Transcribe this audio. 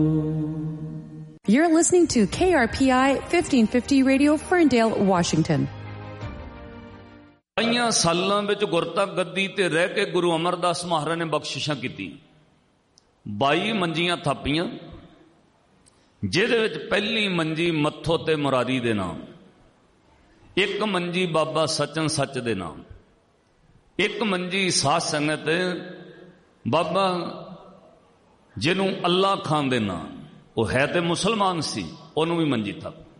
You're listening to KRPI 1550 Radio, Ferndale, Washington. ਕਈਆਂ ਸਾਲਾਂ ਵਿੱਚ ਗੁਰਤਾ ਗੱਦੀ ਤੇ ਰਹਿ ਕੇ ਗੁਰੂ ਅਮਰਦਾਸ ਮਹਾਰਾਜ ਨੇ ਬਖਸ਼ਿਸ਼ਾਂ ਕੀਤੀਆਂ। 22 ਮੰਜੀਆਂ ਥਾਪੀਆਂ, ਜਿਹਦੇ ਵਿੱਚ ਪਹਿਲੀ ਮੰਜੀ ਮੱਥੋ ਤੇ ਮੁਰਾਰੀ ਦੇ ਨਾਮ, ਇੱਕ ਮੰਜੀ ਬਾਬਾ ਸਚਨ ਸੱਚ ਦੇ ਨਾਮ, ਇੱਕ ਮੰਜੀ ਸਾਧ ਸੰਗਤ ਬਾਬਾ ਜਿਹਨੂੰ ਅੱਲਾ ਖਾਨ ਦੇ ਨਾਮ, ਉਹ ਹੈ ਤੇ ਮੁਸਲਮਾਨ ਸੀ, ਉਹਨੂੰ ਵੀ ਮੰਜੀ ਥਾਪੀ।